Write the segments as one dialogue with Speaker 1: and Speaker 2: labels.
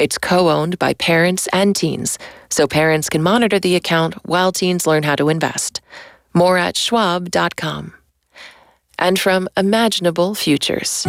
Speaker 1: It's co-owned by parents and teens, so parents can monitor the account while teens learn how to invest. More at schwab.com. And from Imaginable Futures.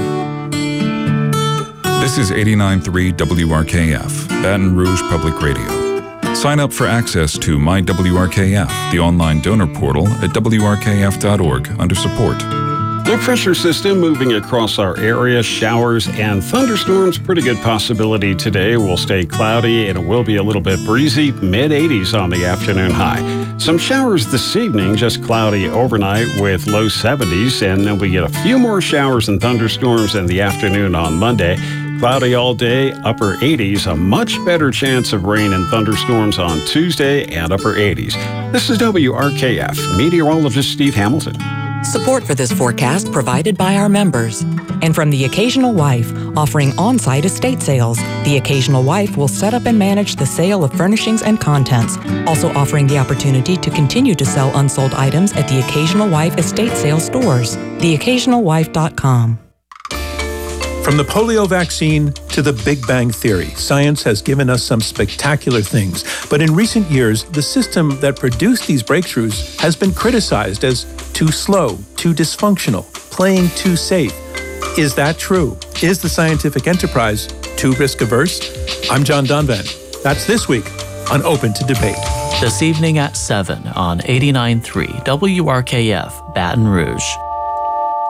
Speaker 2: This is 89.3 WRKF, Baton Rouge Public Radio. Sign up for access to My WRKF, the online donor portal at wrkf.org under support.
Speaker 3: Low pressure system moving across our area. Showers and thunderstorms. Pretty good possibility today. Will stay cloudy and it will be a little bit breezy. Mid-80s on the afternoon high. Some showers this evening, just cloudy overnight with low 70s. And then we get a few more showers and thunderstorms in the afternoon on Monday. Cloudy all day, upper 80s. A much better chance of rain and thunderstorms on Tuesday and upper 80s. This is WRKF. Meteorologist Steve Hamilton.
Speaker 4: Support for this forecast provided by our members. And from The Occasional Wife, offering on-site estate sales. The Occasional Wife will set up and manage the sale of furnishings and contents, also offering the opportunity to continue to sell unsold items at The Occasional Wife estate sales stores. TheOccasionalWife.com.
Speaker 5: From the polio vaccine to the Big Bang Theory, science has given us some spectacular things. But in recent years, the system that produced these breakthroughs has been criticized as too slow, too dysfunctional, playing too safe. Is that true? Is the scientific enterprise too risk-averse? I'm John Donvan. That's this week on Open to Debate.
Speaker 6: This evening at 7 on 89.3 WRKF, Baton Rouge.